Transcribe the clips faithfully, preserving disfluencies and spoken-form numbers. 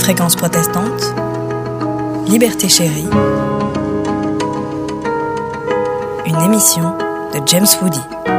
Fréquence protestante, Liberté chérie, une émission de James Woody.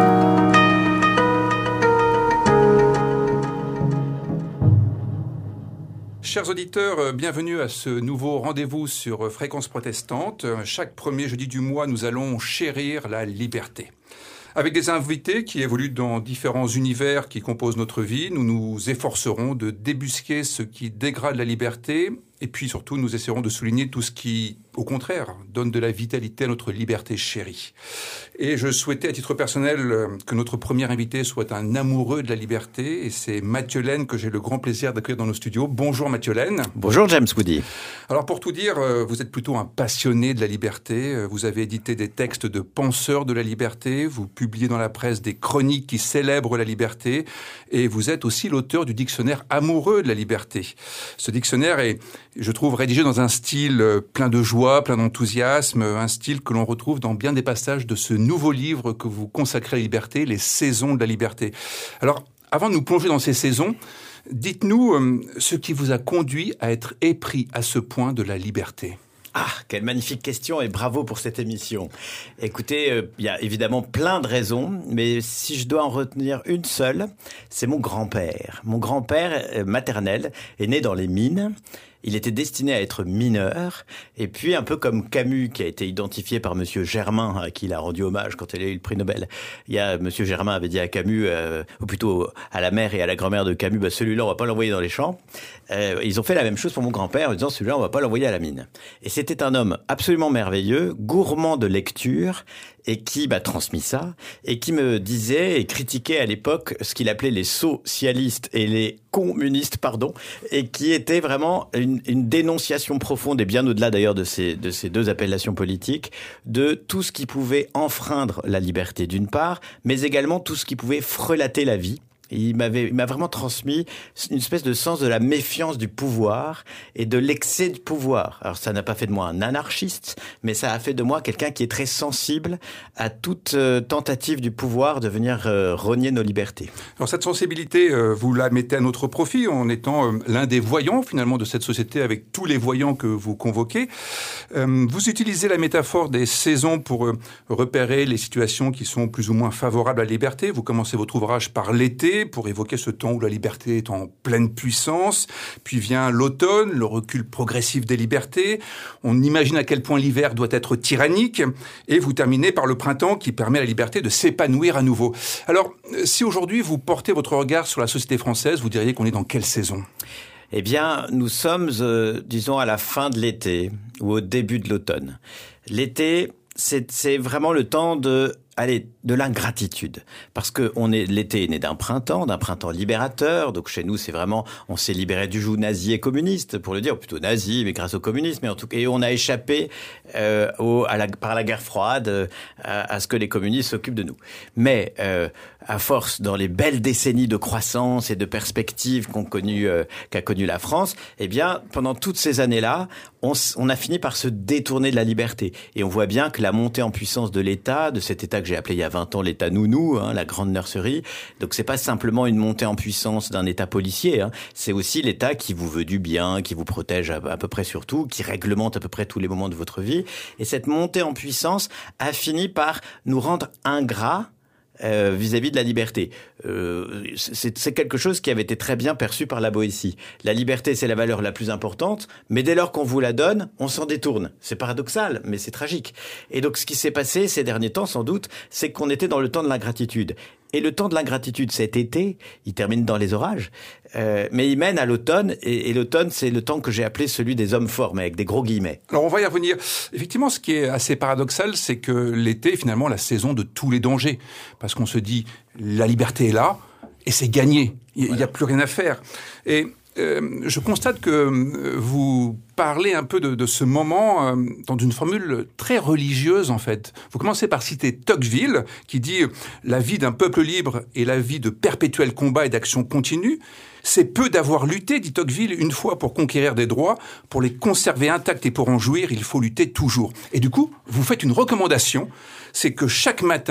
Chers auditeurs, bienvenue à ce nouveau rendez-vous sur Fréquence protestante. Chaque premier jeudi du mois, nous allons chérir la liberté. Avec des invités qui évoluent dans différents univers qui composent notre vie, nous nous efforcerons de débusquer ce qui dégrade la liberté et puis surtout nous essaierons de souligner tout ce qui, au contraire, donne de la vitalité à notre liberté chérie. Et je souhaitais à titre personnel que notre premier invité soit un amoureux de la liberté et c'est Mathieu Laine que j'ai le grand plaisir d'accueillir dans nos studios. Bonjour Mathieu Laine. Bonjour James Woody. Alors pour tout dire, vous êtes plutôt un passionné de la liberté. Vous avez édité des textes de penseurs de la liberté, vous publiez dans la presse des chroniques qui célèbrent la liberté et vous êtes aussi l'auteur du dictionnaire amoureux de la liberté. Ce dictionnaire est, je trouve, rédigé dans un style plein de joie, plein d'enthousiasme, un style que l'on retrouve dans bien des passages de ce nouveau livre que vous consacrez à la liberté, les saisons de la liberté. Alors, avant de nous plonger dans ces saisons, dites-nous euh, ce qui vous a conduit à être épris à ce point de la liberté. Ah, quelle magnifique question et bravo pour cette émission. Écoutez, il euh, y a évidemment plein de raisons, mais si je dois en retenir une seule, c'est mon grand-père. Mon grand-père euh, maternel est né dans les mines. Il était destiné à être mineur, et puis un peu comme Camus, qui a été identifié par Monsieur Germain, à qui il a rendu hommage quand il a eu le prix Nobel. Il y a Monsieur Germain avait dit à Camus, euh, ou plutôt à la mère et à la grand-mère de Camus, bah celui-là on va pas l'envoyer dans les champs. Euh, ils ont fait la même chose pour mon grand-père en disant celui-là on va pas l'envoyer à la mine. Et c'était un homme absolument merveilleux, gourmand de lecture, et qui m'a transmis ça, et qui me disait et critiquait à l'époque ce qu'il appelait les socialistes et les communistes, pardon, et qui était vraiment une, une dénonciation profonde, et bien au-delà d'ailleurs de ces, de ces deux appellations politiques, de tout ce qui pouvait enfreindre la liberté d'une part, mais également tout ce qui pouvait frelater la vie. Il m'avait, il m'a vraiment transmis une espèce de sens de la méfiance du pouvoir et de l'excès du pouvoir. Alors ça n'a pas fait de moi un anarchiste, mais ça a fait de moi quelqu'un qui est très sensible à toute euh, tentative du pouvoir de venir euh, rogner nos libertés. Alors cette sensibilité, euh, vous la mettez à notre profit en étant euh, l'un des voyants finalement de cette société avec tous les voyants que vous convoquez. Euh, vous utilisez la métaphore des saisons pour euh, repérer les situations qui sont plus ou moins favorables à la liberté. Vous commencez votre ouvrage par l'été, pour évoquer ce temps où la liberté est en pleine puissance. Puis vient l'automne, le recul progressif des libertés. On imagine à quel point l'hiver doit être tyrannique. Et vous terminez par le printemps qui permet à la liberté de s'épanouir à nouveau. Alors, si aujourd'hui vous portez votre regard sur la société française, vous diriez qu'on est dans quelle saison ? Eh bien, nous sommes, euh, disons, à la fin de l'été ou au début de l'automne. L'été, c'est, c'est vraiment le temps de... Allez, de l'ingratitude. Parce que on est, l'été est né d'un printemps, d'un printemps libérateur. Donc chez nous, c'est vraiment, on s'est libéré du joug nazi et communiste, pour le dire, plutôt nazi, mais grâce au communisme. Mais en tout cas, et on a échappé euh, au, à la, par la guerre froide euh, à, à ce que les communistes s'occupent de nous. Mais euh, à force, dans les belles décennies de croissance et de perspectives qu'ont connu, euh, qu'a connu la France, eh bien, pendant toutes ces années-là, on, on a fini par se détourner de la liberté. Et on voit bien que la montée en puissance de l'État, de cet État que j'ai appelé il y a vingt ans l'État nounou, hein, la grande nurserie. Donc c'est pas simplement une montée en puissance d'un État policier, hein. C'est aussi l'État qui vous veut du bien, qui vous protège à, à peu près sur tout, qui réglemente à peu près tous les moments de votre vie. Et cette montée en puissance a fini par nous rendre ingrats Euh, vis-à-vis de la liberté. Euh, c'est, c'est quelque chose qui avait été très bien perçu par la Boétie. La liberté, c'est la valeur la plus importante, mais dès lors qu'on vous la donne, on s'en détourne. C'est paradoxal, mais c'est tragique. Et donc, ce qui s'est passé ces derniers temps, sans doute, c'est qu'on était dans le temps de l'ingratitude. Et le temps de l'ingratitude, cet été, il termine dans les orages, euh, mais il mène à l'automne, et, et l'automne, c'est le temps que j'ai appelé celui des hommes forts, mais avec des gros guillemets. Alors on va y revenir. Effectivement, ce qui est assez paradoxal, c'est que l'été est finalement la saison de tous les dangers. Parce qu'on se dit, la liberté est là, et c'est gagné. Il n'y voilà. a plus rien à faire. Et euh, je constate que euh, vous parlez un peu de, de ce moment euh, dans une formule très religieuse, en fait. Vous commencez par citer Tocqueville, qui dit « La vie d'un peuple libre est la vie de perpétuel combat et d'action continue ». C'est peu d'avoir lutté, dit Tocqueville, une fois pour conquérir des droits. Pour les conserver intacts et pour en jouir, il faut lutter toujours. Et du coup, vous faites une recommandation, c'est que chaque matin,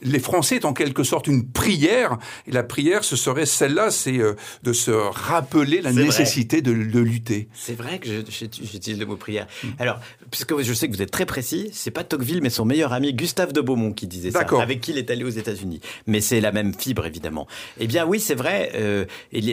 les Français est en quelque sorte une prière, et la prière, ce serait celle-là, c'est euh, de se rappeler la c'est nécessité de, de lutter. C'est vrai que je, j'utilise le mot prière. Mmh. Alors, puisque je sais que vous êtes très précis, c'est pas Tocqueville, mais son meilleur ami Gustave de Beaumont qui disait D'accord. ça, avec qui il est allé aux États-Unis. Mais c'est la même fibre, évidemment. Eh bien, oui, c'est vrai. Euh,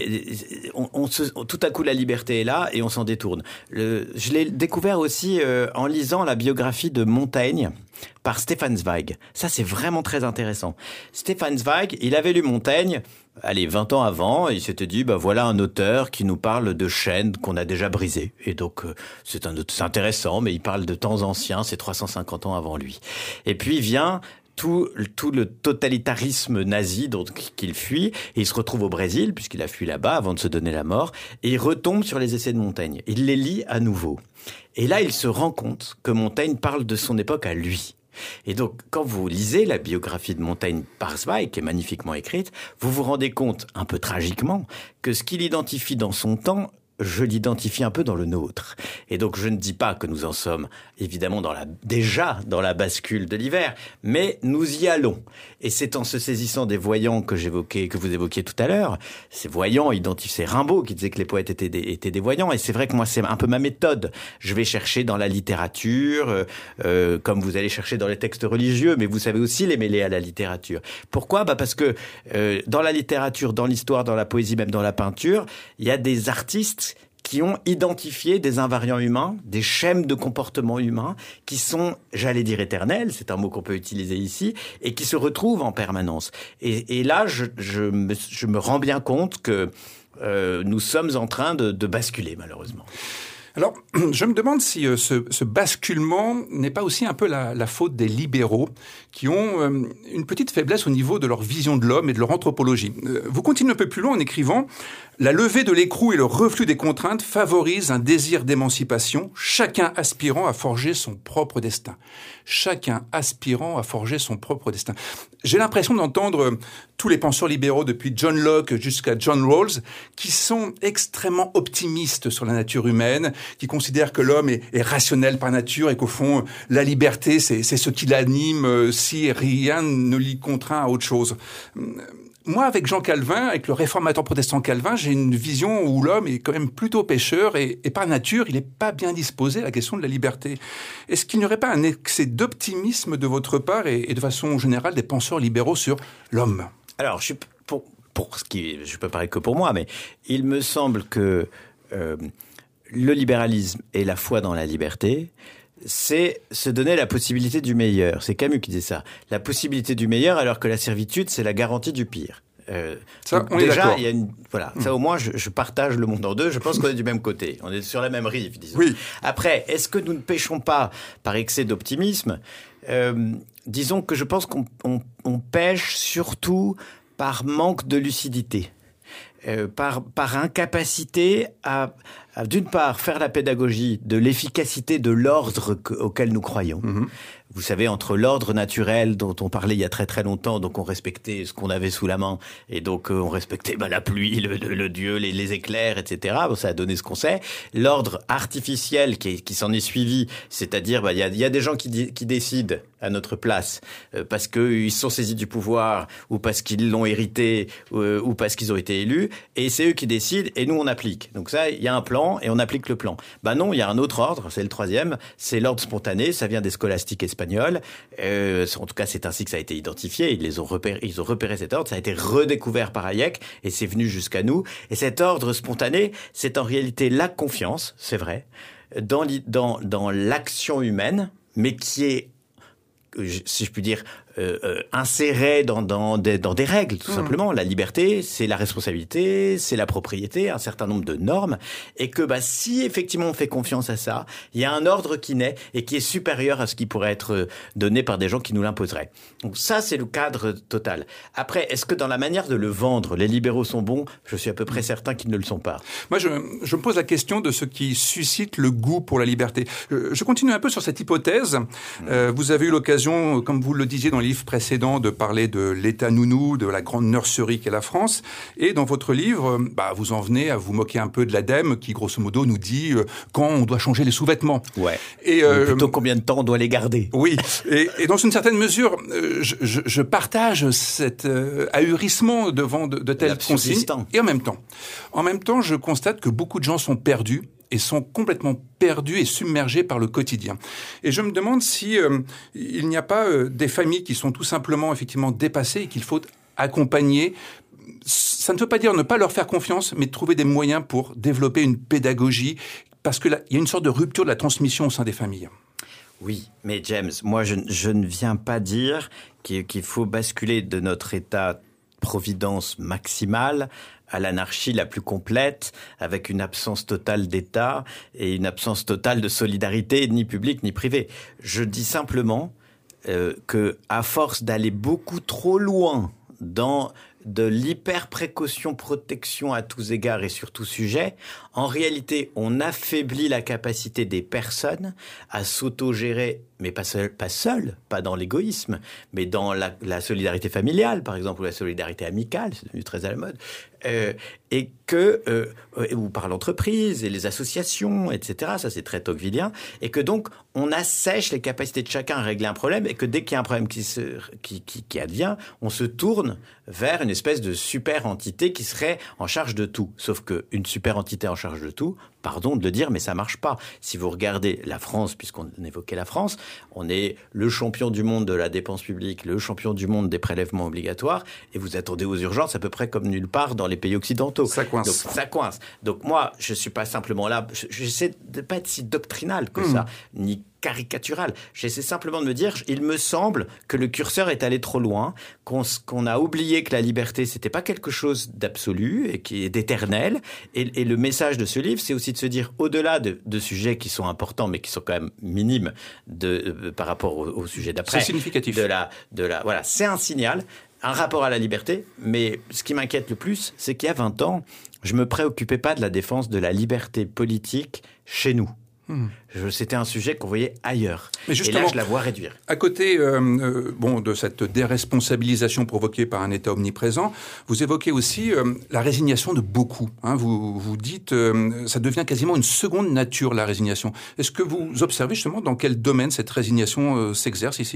on, on se, tout à coup, la liberté est là et on s'en détourne. Le, je l'ai découvert aussi euh, en lisant la biographie de Montaigne par Stefan Zweig. Ça, c'est vraiment très intéressant. Stefan Zweig, il avait lu Montaigne, allez, vingt ans avant, et il s'était dit, bah voilà un auteur qui nous parle de chaînes qu'on a déjà brisées. Et donc, euh, c'est, un, c'est intéressant, mais il parle de temps anciens, c'est trois cent cinquante ans avant lui. Et puis vient tout, tout le totalitarisme nazi dont qu'il fuit, et il se retrouve au Brésil, puisqu'il a fui là-bas avant de se donner la mort, et il retombe sur les essais de Montaigne. Il les lit à nouveau. Et là, il se rend compte que Montaigne parle de son époque à lui. Et donc, quand vous lisez la biographie de Montaigne par Zweig, qui est magnifiquement écrite, vous vous rendez compte, un peu tragiquement, que ce qu'il identifie dans son temps, je l'identifie un peu dans le nôtre. Et donc, je ne dis pas que nous en sommes, évidemment, dans la, déjà dans la bascule de l'hiver, mais nous y allons. Et c'est en se saisissant des voyants que j'évoquais, que vous évoquiez tout à l'heure. Ces voyants identifiés, c'est Rimbaud qui disait que les poètes étaient des, étaient des voyants. Et c'est vrai que moi, c'est un peu ma méthode. Je vais chercher dans la littérature, euh, euh, comme vous allez chercher dans les textes religieux, mais vous savez aussi les mêler à la littérature. Pourquoi ? Bah parce que euh, dans la littérature, dans l'histoire, dans la poésie, même dans la peinture, il y a des artistes qui ont identifié des invariants humains, des schèmes de comportement humain, qui sont, j'allais dire éternels, c'est un mot qu'on peut utiliser ici, et qui se retrouvent en permanence. Et, et là, je, je, me, je me rends bien compte que euh, nous sommes en train de, de basculer, malheureusement. Alors, je me demande si euh, ce, ce basculement n'est pas aussi un peu la, la faute des libéraux qui ont euh, une petite faiblesse au niveau de leur vision de l'homme et de leur anthropologie. Euh, vous continuez un peu plus loin en écrivant « La levée de l'écrou et le reflux des contraintes favorisent un désir d'émancipation, chacun aspirant à forger son propre destin. » Chacun aspirant à forger son propre destin. J'ai l'impression d'entendre tous les penseurs libéraux depuis John Locke jusqu'à John Rawls qui sont extrêmement optimistes sur la nature humaine, qui considèrent que l'homme est, est rationnel par nature et qu'au fond, la liberté, c'est, c'est ce qui l'anime si rien ne l'y contraint à autre chose. Moi, avec Jean Calvin, avec le réformateur protestant Calvin, j'ai une vision où l'homme est quand même plutôt pécheur et, et par nature, il n'est pas bien disposé à la question de la liberté. Est-ce qu'il n'y aurait pas un excès d'optimisme de votre part et, et de façon générale des penseurs libéraux sur l'homme ? Alors, je, pour, pour ce qui, je peux parler que pour moi, mais il me semble que euh, le libéralisme et la foi dans la liberté, c'est se donner la possibilité du meilleur. C'est Camus qui disait ça. La possibilité du meilleur, alors que la servitude, c'est la garantie du pire. Euh, ça, on déjà, est d'accord. Il y a une, voilà, mmh. ça au moins, je, je partage le monde en deux. Je pense qu'on est du même côté. On est sur la même rive, disons. Oui. Après, est-ce que nous ne péchons pas par excès d'optimisme ? euh, Disons que je pense qu'on on, on pêche surtout par manque de lucidité. Euh, par, par incapacité à, à, d'une part, faire la pédagogie de l'efficacité de l'ordre que, auquel nous croyons. Mmh. Vous savez, entre l'ordre naturel dont on parlait il y a très très longtemps, donc on respectait ce qu'on avait sous la main, et donc euh, on respectait bah, la pluie, le, le, le dieu, les, les éclairs, et cetera. Bon, ça a donné ce qu'on sait. L'ordre artificiel qui, qui s'en est suivi, c'est-à-dire bah, il y a, y a des gens qui, di- qui décident à notre place euh, parce qu'ils se sont saisis du pouvoir ou parce qu'ils l'ont hérité euh, ou parce qu'ils ont été élus, et c'est eux qui décident et nous on applique. Donc ça, il y a un plan et on applique le plan. Bah non, il y a un autre ordre, c'est le troisième, c'est l'ordre spontané, ça vient des scolastiques espagnols. Euh, en tout cas, c'est ainsi que ça a été identifié. Ils les ont repéré, ils ont repéré cet ordre. Ça a été redécouvert par Hayek et c'est venu jusqu'à nous. Et cet ordre spontané, c'est en réalité la confiance, c'est vrai, dans, dans, dans l'action humaine, mais qui est, si je puis dire, euh, euh, inséré dans, dans, des, dans des règles, tout mmh. simplement. La liberté, c'est la responsabilité, c'est la propriété, un certain nombre de normes. Et que bah, si effectivement on fait confiance à ça, il y a un ordre qui naît et qui est supérieur à ce qui pourrait être donné par des gens qui nous l'imposeraient. Donc ça, c'est le cadre total. Après, est-ce que dans la manière de le vendre, les libéraux sont bons ? Je suis à peu près certain qu'ils ne le sont pas. Moi, je, je me pose la question de ce qui suscite le goût pour la liberté. Je, je continue un peu sur cette hypothèse. Mmh. Euh, vous avez eu l'occasion, comme vous le disiez dans livre précédent de parler de l'État nounou, de la grande nurserie qu'est la France. Et dans votre livre, bah, vous en venez à vous moquer un peu de l'ADEME qui, grosso modo, nous dit euh, quand on doit changer les sous-vêtements. Ouais. Et, euh, plutôt combien de temps on doit les garder. Oui. Et, et dans une certaine mesure, euh, je, je, je partage cet euh, ahurissement devant de, de telles consignes. Et en même temps, en même temps, je constate que beaucoup de gens sont perdus et sont complètement perdus et submergés par le quotidien. Et je me demande si euh, il n'y a pas euh, des familles qui sont tout simplement effectivement dépassées et qu'il faut accompagner. Ça ne veut pas dire ne pas leur faire confiance, mais trouver des moyens pour développer une pédagogie, parce que là, il y a une sorte de rupture de la transmission au sein des familles. Oui, mais James, moi je, je ne viens pas dire qu'il, qu'il faut basculer de notre état providence maximale à l'anarchie la plus complète, avec une absence totale d'État et une absence totale de solidarité, ni publique ni privée. Je dis simplement euh, que, à force d'aller beaucoup trop loin dans de l'hyper-précaution, protection à tous égards et sur tout sujet, en réalité, on affaiblit la capacité des personnes à s'autogérer, mais pas seul, pas seul, pas dans l'égoïsme, mais dans la, la solidarité familiale, par exemple, ou la solidarité amicale, c'est devenu très à la mode, euh, et que, euh, ou par l'entreprise et les associations, et cetera, ça c'est très tocquevillien, et que donc on assèche les capacités de chacun à régler un problème, et que dès qu'il y a un problème qui, se, qui, qui, qui advient, on se tourne vers une espèce de super entité qui serait en charge de tout. Sauf qu'une super entité en charge de tout, pardon de le dire, mais ça marche pas. Si vous regardez la France, puisqu'on évoquait la France, on est le champion du monde de la dépense publique, le champion du monde des prélèvements obligatoires, et vous attendez aux urgences à peu près comme nulle part dans les pays occidentaux. Ça coince. Donc, ça coince. Donc moi, je suis pas simplement là, j'essaie de pas être si doctrinal que mmh. ça, ni caricatural. J'essaie simplement de me dire, il me semble que le curseur est allé trop loin, qu'on, qu'on a oublié que la liberté, c'était pas quelque chose d'absolu et qui est d'éternel. Et, et le message de ce livre, c'est aussi de se dire, au-delà de, de sujets qui sont importants, mais qui sont quand même minimes de, euh, par rapport au, au sujet d'après. C'est significatif. De la, de la, voilà, c'est un signal, un rapport à la liberté. Mais ce qui m'inquiète le plus, c'est qu'il y a vingt ans, je me préoccupais pas de la défense de la liberté politique chez nous. Mmh. C'était un sujet qu'on voyait ailleurs. Mais justement, et là, je la vois réduire. À côté euh, euh, bon, de cette déresponsabilisation provoquée par un État omniprésent, vous évoquez aussi euh, la résignation de beaucoup. Hein, vous, vous dites euh, ça devient quasiment une seconde nature, la résignation. Est-ce que vous observez justement dans quel domaine cette résignation euh, s'exerce ici ?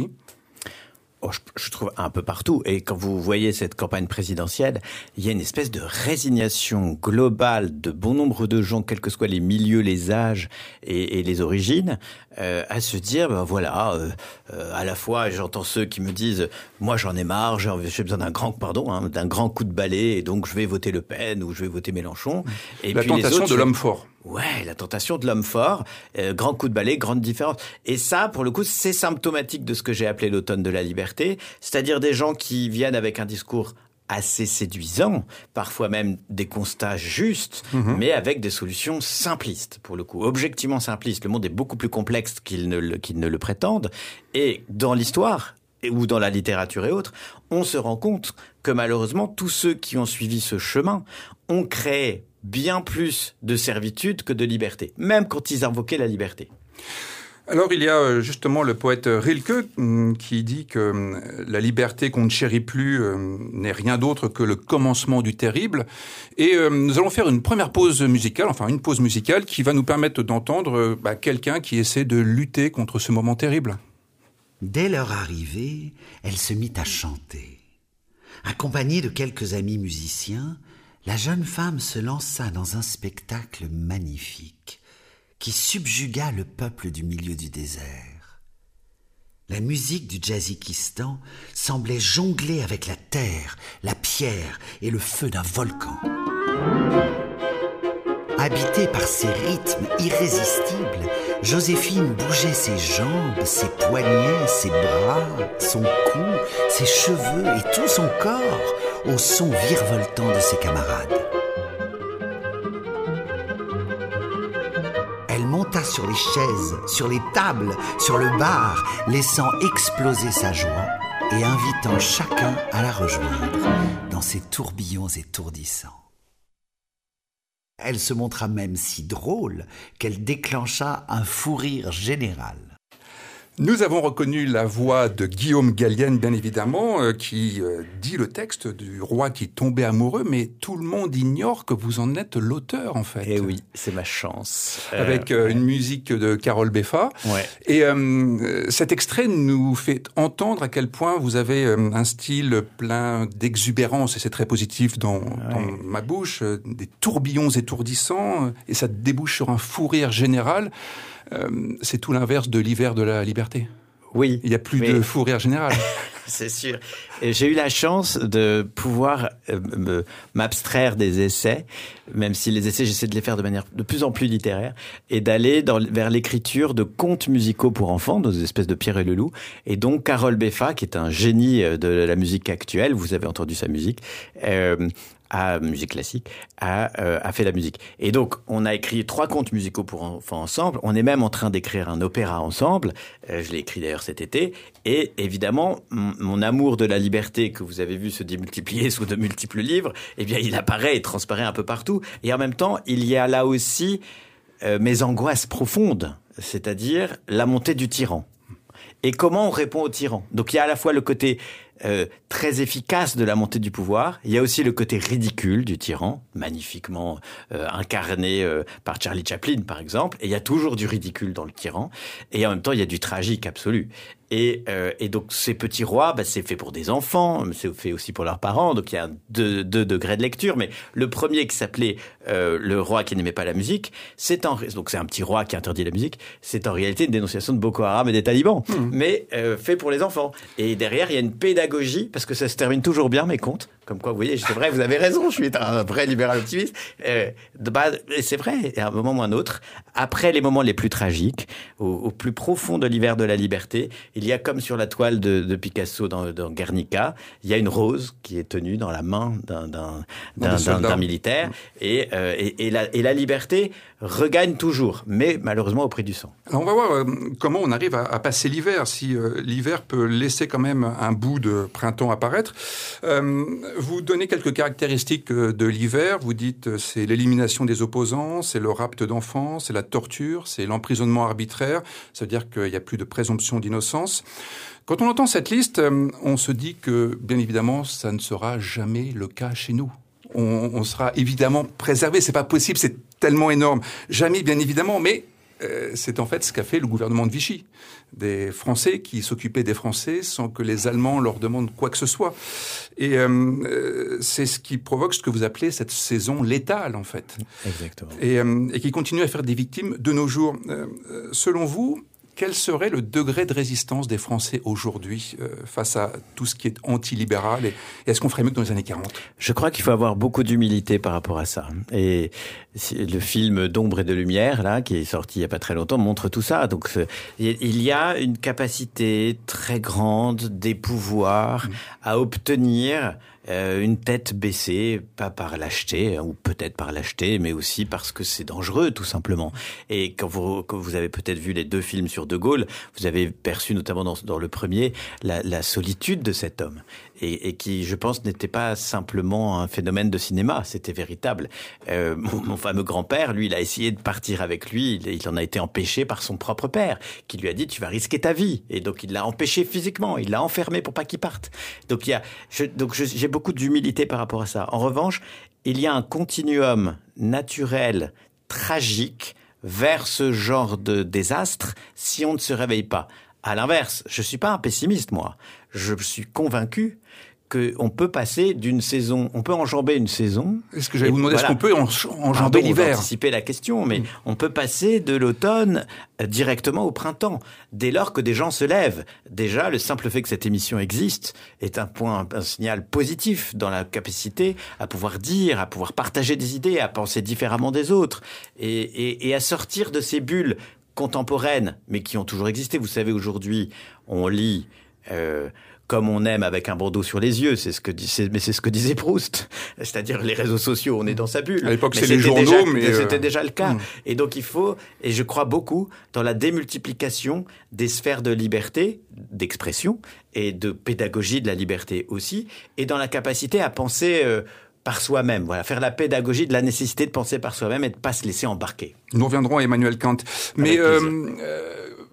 Oh, je, je trouve un peu partout. Et quand vous voyez cette campagne présidentielle, il y a une espèce de résignation globale de bon nombre de gens, quels que soient les milieux, les âges et, et les origines, euh, à se dire, ben voilà, euh, euh, à la fois j'entends ceux qui me disent, moi j'en ai marre, j'ai, j'ai besoin d'un grand, pardon, hein, d'un grand coup de balai, et donc je vais voter Le Pen ou je vais voter Mélenchon. Et la puis tentation les autres, de l'homme fort. Ouais, la tentation de l'homme fort, euh, grand coup de balai, grande différence. Et ça, pour le coup, c'est symptomatique de ce que j'ai appelé l'automne de la liberté, c'est-à-dire des gens qui viennent avec un discours assez séduisant, parfois même des constats justes, mmh. mais avec des solutions simplistes, pour le coup, objectivement simplistes. Le monde est beaucoup plus complexe qu'ils ne le, qu'ils ne le prétendent. Et dans l'histoire, ou dans la littérature et autres, on se rend compte que malheureusement, tous ceux qui ont suivi ce chemin ont créé bien plus de servitude que de liberté, même quand ils invoquaient la liberté. Alors, il y a justement le poète Rilke qui dit que la liberté qu'on ne chérit plus n'est rien d'autre que le commencement du terrible. Et nous allons faire une première pause musicale, enfin une pause musicale qui va nous permettre d'entendre bah, quelqu'un qui essaie de lutter contre ce moment terrible. Dès leur arrivée, elle se mit à chanter. Accompagnée de quelques amis musiciens, la jeune femme se lança dans un spectacle magnifique qui subjugua le peuple du milieu du désert. La musique du Djazikistan semblait jongler avec la terre, la pierre et le feu d'un volcan. Habitée par ces rythmes irrésistibles, Joséphine bougeait ses jambes, ses poignets, ses bras, son cou, ses cheveux et tout son corps au son virevoltant de ses camarades. Elle monta sur les chaises, sur les tables, sur le bar, laissant exploser sa joie et invitant chacun à la rejoindre dans ses tourbillons étourdissants. Elle se montra même si drôle qu'elle déclencha un fou rire général. Nous avons reconnu la voix de Guillaume Gallienne, bien évidemment, euh, qui euh, dit le texte du roi qui tombait amoureux, mais tout le monde ignore que vous en êtes l'auteur, en fait. Eh oui, c'est ma chance. Avec euh, une musique de Carole Beffa. Ouais. Et euh, cet extrait nous fait entendre à quel point vous avez euh, un style plein d'exubérance, et c'est très positif dans, ouais. dans ma bouche, euh, des tourbillons étourdissants, euh, et ça débouche sur un fou rire général. Euh, c'est tout l'inverse de l'hiver de la liberté. Oui. Il n'y a plus mais... de fou rire général. C'est sûr. Et j'ai eu la chance de pouvoir euh, me, m'abstraire des essais, même si les essais, j'essaie de les faire de manière de plus en plus littéraire, et d'aller dans, vers l'écriture de contes musicaux pour enfants, dans des espèces de Pierre et le Loup. Et donc, Carole Beffa, qui est un génie de la musique actuelle, vous avez entendu sa musique, euh, à musique classique, a, euh, a fait la musique. Et donc, on a écrit trois contes musicaux pour enfants ensemble. On est même en train d'écrire un opéra ensemble. Euh, je l'ai écrit d'ailleurs cet été. Et évidemment, m- mon amour de la liberté que vous avez vu se démultiplier sous de multiples livres, eh bien, il apparaît et transparaît un peu partout. Et en même temps, il y a là aussi euh, mes angoisses profondes, c'est-à-dire la montée du tyran. Et comment on répond au tyran. Donc, il y a à la fois le côté Euh, très efficace de la montée du pouvoir. Il y a aussi le côté ridicule du tyran, magnifiquement euh, incarné euh, par Charlie Chaplin, par exemple. Et il y a toujours du ridicule dans le tyran. Et en même temps, il y a du tragique absolu. Et, euh, et donc, ces petits rois, bah, c'est fait pour des enfants, c'est fait aussi pour leurs parents. Donc, il y a deux, deux degrés de lecture. Mais le premier qui s'appelait euh, Le roi qui n'aimait pas la musique, c'est en donc c'est un petit roi qui interdit la musique. C'est en réalité une dénonciation de Boko Haram et des talibans, mmh. mais euh, fait pour les enfants. Et derrière, il y a une pédagogie, parce que ça se termine toujours bien, mes contes. Comme quoi, vous voyez, c'est vrai, vous avez raison, je suis un vrai libéral optimiste. Euh, bah, c'est vrai, à un moment ou un autre, après les moments les plus tragiques, au, au plus profond de l'hiver de la liberté, il y a comme sur la toile de, de Picasso dans, dans Guernica, il y a une rose qui est tenue dans la main d'un, d'un, d'un, d'un, d'un militaire, et, euh, et, et, la, et la liberté regagne toujours, mais malheureusement au prix du sang. Alors on va voir euh, comment on arrive à, à passer l'hiver, si euh, l'hiver peut laisser quand même un bout de printemps apparaître. Euh, vous donnez quelques caractéristiques de l'hiver, vous dites euh, c'est l'élimination des opposants, c'est le rapt d'enfants, c'est la torture, c'est l'emprisonnement arbitraire, ça veut dire qu'il n'y a plus de présomption d'innocence. Quand on entend cette liste, euh, on se dit que, bien évidemment, ça ne sera jamais le cas chez nous. On, on sera évidemment préservé, c'est pas possible, c'est tellement énorme. Jamais, bien évidemment, mais euh, c'est en fait ce qu'a fait le gouvernement de Vichy. Des Français qui s'occupaient des Français sans que les Allemands leur demandent quoi que ce soit. Et euh, c'est ce qui provoque ce que vous appelez cette saison létale, en fait. Exactement. Et, euh, et qui continue à faire des victimes de nos jours. Euh, selon vous, quel serait le degré de résistance des Français aujourd'hui euh, face à tout ce qui est antilibéral, et, et est-ce qu'on ferait mieux que dans les années quarante? Je crois qu'il faut avoir beaucoup d'humilité par rapport à ça. Et le film d'Ombre et de Lumière, là, qui est sorti il n'y a pas très longtemps, montre tout ça. Donc, il y a une capacité très grande des pouvoirs mmh. à obtenir Euh, une tête baissée, pas par lâcheté, ou peut-être par lâcheté, mais aussi parce que c'est dangereux, tout simplement. Et quand vous, quand vous avez peut-être vu les deux films sur De Gaulle, vous avez perçu, notamment dans, dans le premier, la, la solitude de cet homme. Et, et qui, je pense, n'était pas simplement un phénomène de cinéma, c'était véritable. Euh, mon, mon fameux grand-père, lui, il a essayé de partir avec lui, il, il en a été empêché par son propre père, qui lui a dit « tu vas risquer ta vie ». Et donc, il l'a empêché physiquement, il l'a enfermé pour pas qu'il parte. Donc, il y a, je, donc je, j'ai beaucoup d'humilité par rapport à ça. En revanche, il y a un continuum naturel, tragique, vers ce genre de désastre si on ne se réveille pas. À l'inverse, je suis pas un pessimiste, moi. Je suis convaincu qu'on peut passer d'une saison, on peut enjamber une saison. Est-ce que j'allais vous demander, voilà. Est-ce qu'on peut enjamber Pardon, l'hiver? On va anticiper la question, mais mmh. on peut passer de l'automne directement au printemps, dès lors que des gens se lèvent. Déjà, le simple fait que cette émission existe est un point, un signal positif dans la capacité à pouvoir dire, à pouvoir partager des idées, à penser différemment des autres, et, et, et à sortir de ces bulles contemporaines, mais qui ont toujours existé. Vous savez, aujourd'hui, on lit... Euh, comme on aime avec un bandeau sur les yeux, c'est ce que disait, mais c'est ce que disait Proust. C'est-à-dire les réseaux sociaux, on est dans sa bulle. À l'époque, mais c'est les journaux, déjà, mais euh... c'était déjà le cas. Mmh. Et donc il faut, et je crois beaucoup dans la démultiplication des sphères de liberté, d'expression et de pédagogie de la liberté aussi, et dans la capacité à penser euh, par soi-même. Voilà, faire la pédagogie de la nécessité de penser par soi-même et de pas se laisser embarquer. Nous reviendrons à Emmanuel Kant. Mais euh, euh,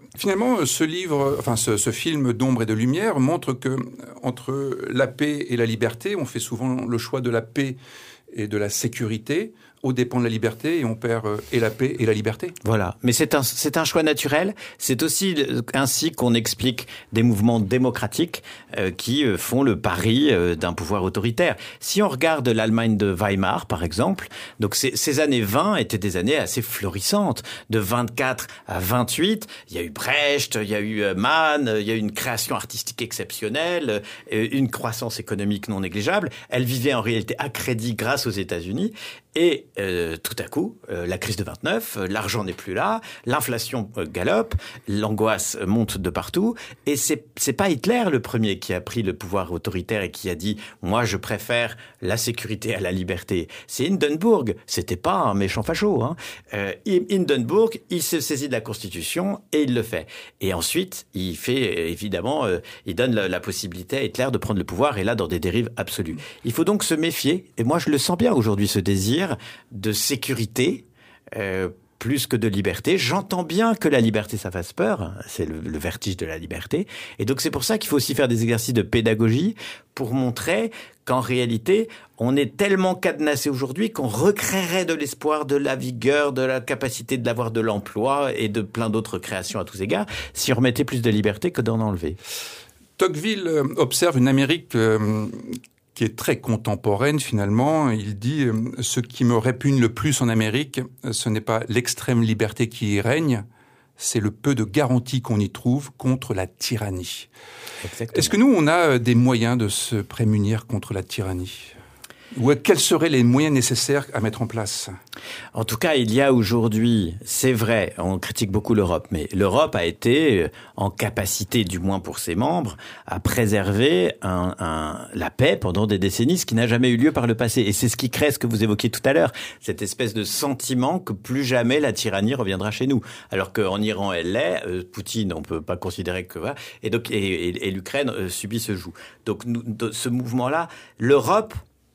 finalement, ce livre, enfin ce, ce film d'ombre et de lumière montre que entre la paix et la liberté, on fait souvent le choix de la paix et de la sécurité au dépend de la liberté, et on perd euh, et la paix et la liberté. Voilà, mais c'est un c'est un choix naturel. C'est aussi ainsi qu'on explique des mouvements démocratiques euh, qui euh, font le pari euh, d'un pouvoir autoritaire. Si on regarde l'Allemagne de Weimar, par exemple, donc ces, ces années vingt étaient des années assez florissantes. De vingt-quatre à vingt-huit, il y a eu Brecht, il y a eu Mann, il y a eu une création artistique exceptionnelle, euh, une croissance économique non négligeable. Elle vivait en réalité à crédit grâce aux États-Unis. Et euh, tout à coup, euh, la crise de vingt-neuf, euh, l'argent n'est plus là, l'inflation euh, galope, l'angoisse euh, monte de partout. Et c'est c'est pas Hitler le premier qui a pris le pouvoir autoritaire et qui a dit « moi je préfère la sécurité à la liberté ». C'est Hindenburg, c'était pas un méchant facho. Hein. Euh, Hindenburg, il se saisit de la Constitution et il le fait. Et ensuite, il fait évidemment, euh, il donne la, la possibilité à Hitler de prendre le pouvoir, et là dans des dérives absolues. Il faut donc se méfier. Et moi je le sens bien aujourd'hui, ce désir de sécurité euh, plus que de liberté. J'entends bien que la liberté, ça fasse peur. C'est le, le vertige de la liberté. Et donc, c'est pour ça qu'il faut aussi faire des exercices de pédagogie pour montrer qu'en réalité, on est tellement cadenassé aujourd'hui qu'on recréerait de l'espoir, de la vigueur, de la capacité de l'avoir de l'emploi et de plein d'autres créations à tous égards si on remettait plus de liberté que d'en enlever. Tocqueville observe une Amérique euh, qui est très contemporaine finalement. Il dit euh, « Ce qui me répugne le plus en Amérique, ce n'est pas l'extrême liberté qui y règne, c'est le peu de garanties qu'on y trouve contre la tyrannie. » Est-ce que nous, on a des moyens de se prémunir contre la tyrannie ? Ou quels seraient les moyens nécessaires à mettre en place ? En tout cas, il y a aujourd'hui, c'est vrai, on critique beaucoup l'Europe, mais l'Europe a été en capacité, du moins pour ses membres, à préserver un, un, la paix pendant des décennies, ce qui n'a jamais eu lieu par le passé. Et c'est ce qui crée ce que vous évoquiez tout à l'heure, cette espèce de sentiment que plus jamais la tyrannie reviendra chez nous. Alors qu'en Iran, elle l'est, euh, Poutine, on peut pas considérer que... Voilà, et, donc, et, et, et l'Ukraine euh, subit ce joug. Donc nous, de, ce mouvement-là, l'Europe,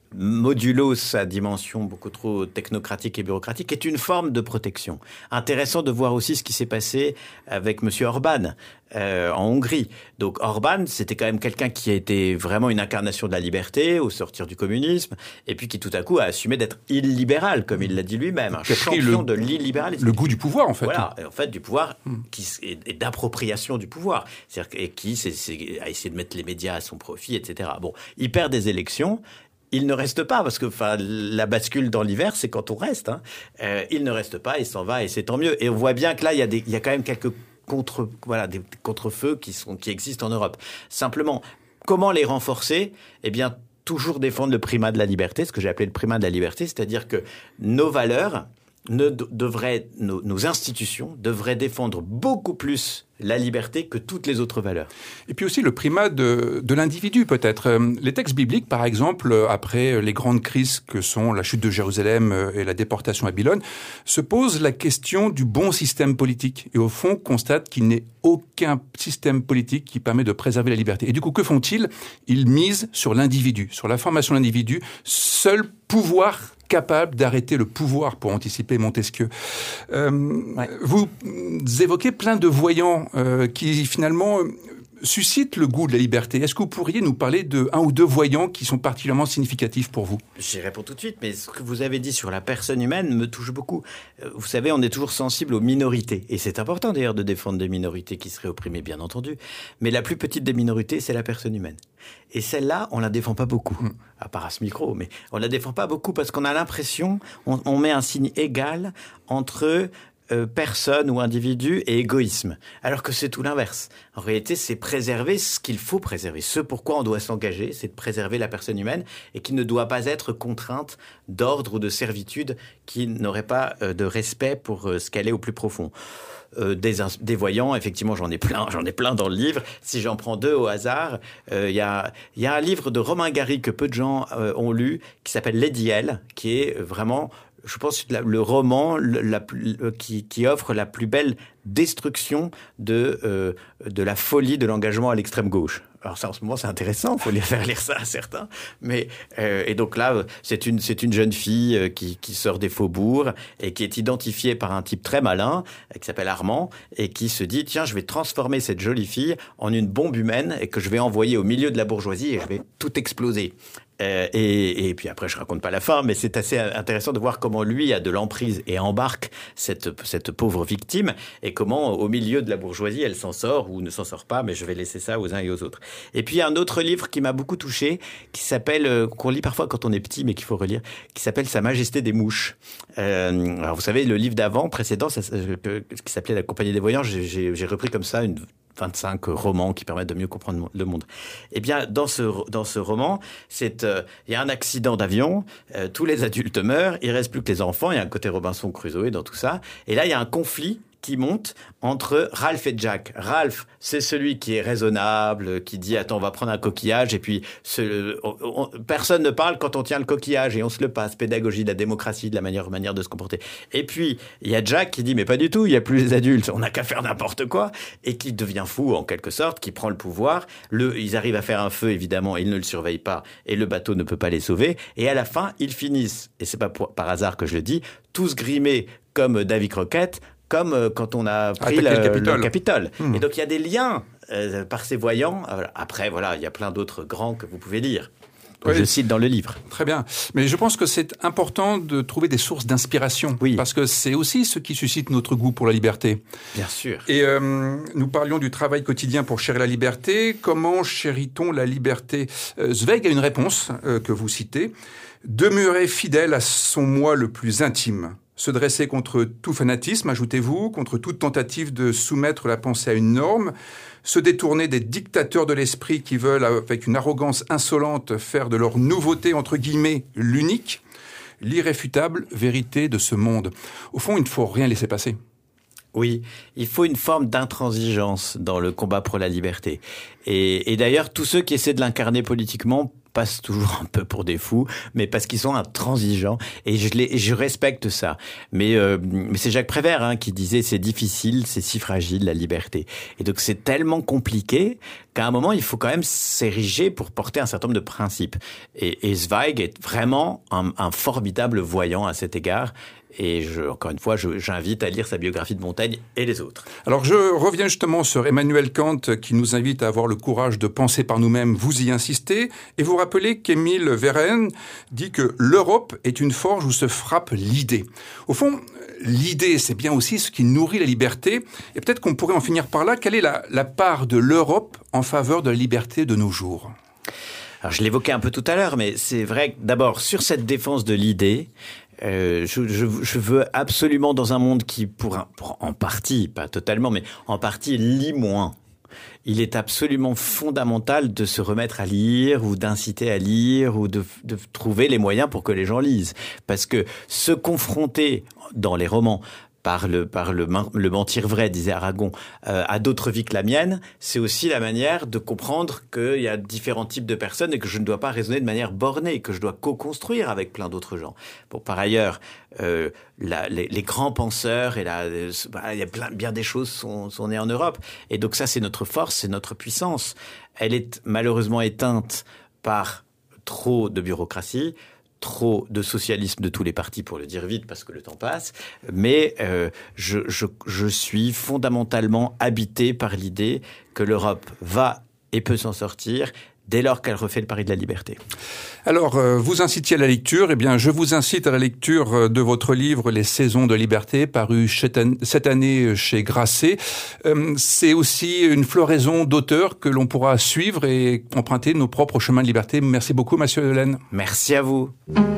modulo sa dimension beaucoup trop technocratique et bureaucratique, est une forme de protection. Intéressant de voir aussi ce qui s'est passé avec Monsieur Orban euh, en Hongrie. Donc Orban, c'était quand même quelqu'un qui a été vraiment une incarnation de la liberté au sortir du communisme, et puis qui tout à coup a assumé d'être illibéral, comme il l'a dit lui-même, un champion le, de l'illibéralisme. Le goût du pouvoir, en fait. Voilà, en fait, du pouvoir hmm. qui, et, et d'appropriation du pouvoir. C'est-à-dire, et qui c'est, c'est, a essayé de mettre les médias à son profit, et cetera. Bon, il perd des élections. Il ne reste pas, parce que enfin, la bascule dans l'hiver, c'est quand on reste. Hein. Euh, il ne reste pas, il s'en va, et c'est tant mieux. Et on voit bien que là, il y a, des, il y a quand même quelques contre, voilà, des contre-feux qui, sont, qui existent en Europe. Simplement, comment les renforcer ? Eh bien, toujours défendre le primat de la liberté, ce que j'ai appelé le primat de la liberté, c'est-à-dire que nos valeurs, ne devraient, nos, nos institutions devraient défendre beaucoup plus la liberté que toutes les autres valeurs. Et puis aussi le primat de, de l'individu, peut-être. Les textes bibliques, par exemple, après les grandes crises que sont la chute de Jérusalem et la déportation à Babylone, se posent la question du bon système politique. Et au fond, constatent qu'il n'est aucun système politique qui permet de préserver la liberté. Et du coup, que font-ils ? Ils misent sur l'individu, sur la formation de l'individu, seul pouvoir capable d'arrêter le pouvoir, pour anticiper Montesquieu. Euh, ouais. Vous évoquez plein de voyants euh, qui finalement euh, suscitent le goût de la liberté. Est-ce que vous pourriez nous parler de un ou deux voyants qui sont particulièrement significatifs pour vous ? J'y réponds tout de suite, mais ce que vous avez dit sur la personne humaine me touche beaucoup. Vous savez, on est toujours sensible aux minorités. Et c'est important d'ailleurs de défendre des minorités qui seraient opprimées, bien entendu. Mais la plus petite des minorités, c'est la personne humaine. Et celle-là, on la défend pas beaucoup, mmh. à part à ce micro, mais on la défend pas beaucoup parce qu'on a l'impression, on, on met un signe égal entre euh, personne ou individu et égoïsme, alors que c'est tout l'inverse. En réalité, c'est préserver ce qu'il faut préserver. Ce pourquoi on doit s'engager, c'est de préserver la personne humaine et qui ne doit pas être contrainte d'ordre ou de servitude, qui n'aurait pas euh, de respect pour euh, ce qu'elle est au plus profond. Euh, des, des voyants, effectivement, j'en ai plein, j'en ai plein dans le livre. Si j'en prends deux au hasard, il euh, y a, y a un livre de Romain Gary que peu de gens euh, ont lu, qui s'appelle Lady L, qui est vraiment, je pense, la, le roman la, la, qui, qui offre la plus belle destruction de, euh, de la folie de l'engagement à l'extrême gauche. Alors ça, en ce moment, c'est intéressant, il faut les faire lire ça à certains. Mais euh, et donc là, c'est une c'est une jeune fille euh, qui qui sort des faubourgs et qui est identifiée par un type très malin euh, qui s'appelle Armand et qui se dit tiens, je vais transformer cette jolie fille en une bombe humaine et que je vais envoyer au milieu de la bourgeoisie et je vais tout exploser. Euh, et, et puis après, je raconte pas la fin, mais c'est assez intéressant de voir comment lui a de l'emprise et embarque cette, cette pauvre victime et comment, au milieu de la bourgeoisie, elle s'en sort ou ne s'en sort pas, mais je vais laisser ça aux uns et aux autres. Et puis, un autre livre qui m'a beaucoup touché, qui s'appelle, euh, qu'on lit parfois quand on est petit, mais qu'il faut relire, qui s'appelle Sa Majesté des Mouches. Euh, alors, vous savez, le livre d'avant, précédent, ça, euh, qui s'appelait La Compagnie des Voyants, j'ai, j'ai, j'ai repris comme ça une vingt-cinq romans qui permettent de mieux comprendre le monde. Eh bien, dans ce dans ce roman, c'est euh, il y a un accident d'avion, euh, tous les adultes meurent, il reste plus que les enfants, il y a un côté Robinson Crusoe dans tout ça, et là il y a un conflit qui monte entre Ralph et Jack. Ralph, c'est celui qui est raisonnable, qui dit attends, on va prendre un coquillage et puis ce, on, on, personne ne parle quand on tient le coquillage et on se le passe. Pédagogie de la démocratie, de la manière manière de se comporter. Et puis il y a Jack qui dit mais pas du tout, il y a plus les adultes, on n'a qu'à faire n'importe quoi et qui devient fou en quelque sorte, qui prend le pouvoir. Le, ils arrivent à faire un feu évidemment, ils ne le surveillent pas et le bateau ne peut pas les sauver. Et à la fin, ils finissent, et c'est pas pour, par hasard que je le dis, tous grimés comme Davy Crockett, comme quand on a pris le, le Capitole. Le Capitole. Mmh. Et donc, il y a des liens euh, par ces voyants. Après, voilà, il y a plein d'autres grands que vous pouvez lire. Oui. Je cite dans le livre. Très bien. Mais je pense que c'est important de trouver des sources d'inspiration. Oui. Parce que c'est aussi ce qui suscite notre goût pour la liberté. Bien sûr. Et euh, nous parlions du travail quotidien pour chérir la liberté. Comment chérit-on la liberté ? euh, Zweig a une réponse euh, que vous citez. Demeurer fidèle à son moi le plus intime. Se dresser contre tout fanatisme, ajoutez-vous, contre toute tentative de soumettre la pensée à une norme, se détourner des dictateurs de l'esprit qui veulent, avec une arrogance insolente, faire de leur nouveauté, entre guillemets, l'unique, l'irréfutable vérité de ce monde. Au fond, il ne faut rien laisser passer. Oui, il faut une forme d'intransigeance dans le combat pour la liberté. Et, et d'ailleurs, tous ceux qui essaient de l'incarner politiquement passent toujours un peu pour des fous, mais parce qu'ils sont intransigeants, et je, les, je respecte ça. Mais, euh, mais c'est Jacques Prévert hein, qui disait « c'est difficile, c'est si fragile, la liberté ». Et donc c'est tellement compliqué qu'à un moment, il faut quand même s'ériger pour porter un certain nombre de principes. Et, et Zweig est vraiment un, un formidable voyant à cet égard. Et je, encore une fois, je, j'invite à lire sa biographie de Montaigne et les autres. Alors, je reviens justement sur Emmanuel Kant qui nous invite à avoir le courage de penser par nous-mêmes. Vous y insistez. Et vous rappelez qu'Émile Verhaeren dit que l'Europe est une forge où se frappe l'idée. Au fond, l'idée, c'est bien aussi ce qui nourrit la liberté. Et peut-être qu'on pourrait en finir par là. Quelle est la, la part de l'Europe en faveur de la liberté de nos jours ? Alors, je l'évoquais un peu tout à l'heure, mais c'est vrai que d'abord, sur cette défense de l'idée, Euh, je, je, je veux absolument dans un monde qui, pour, un, pour en partie, pas totalement, mais en partie, lit moins. Il est absolument fondamental de se remettre à lire ou d'inciter à lire ou de, de trouver les moyens pour que les gens lisent. Parce que se confronter dans les romans par le par le, le mentir vrai, disait Aragon, euh, à d'autres vies que la mienne, c'est aussi la manière de comprendre qu'il y a différents types de personnes et que je ne dois pas raisonner de manière bornée, que je dois co-construire avec plein d'autres gens. Bon, par ailleurs, euh, la, les, les grands penseurs et la, bah, il y a plein, bien des choses sont, sont nées en Europe, et donc ça c'est notre force, c'est notre puissance. Elle est malheureusement éteinte par trop de bureaucratie, trop de socialisme de tous les partis, pour le dire vite, parce que le temps passe. Mais euh, je, je, je suis fondamentalement habité par l'idée que l'Europe va et peut s'en sortir dès lors qu'elle refait le pari de la liberté. Alors, euh, vous incitiez à la lecture. Eh bien, je vous incite à la lecture de votre livre « Les saisons de liberté », paru cette année chez Grasset. Euh, c'est aussi une floraison d'auteurs que l'on pourra suivre et emprunter nos propres chemins de liberté. Merci beaucoup, Mathieu Delaine. Merci à vous.